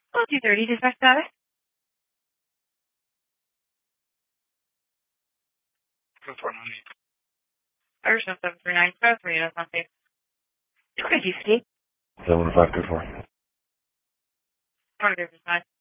Oh, 230, dispatch status. Irish 739, 539, that's not safe. Okay, you speak. 71524. 20 fine.